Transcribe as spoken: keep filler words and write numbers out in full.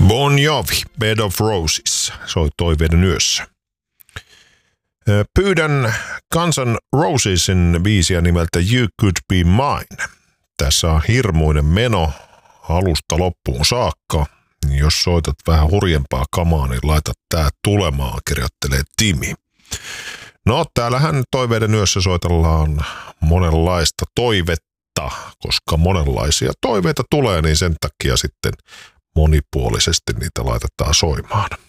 Bon Jovi, Bed of Roses, soi toiveiden yössä. Pyydän Guns N' Rosesin biisiä nimeltä You Could Be Mine. Tässä on hirmuinen meno alusta loppuun saakka. Jos soitat vähän hurjempaa kamaa, niin laita tää tulemaan, kirjoittelee Timi. No, täällähän toiveiden yössä soitellaan monenlaista toivetta, koska monenlaisia toiveita tulee, niin sen takia sitten monipuolisesti niitä laitetaan soimaan.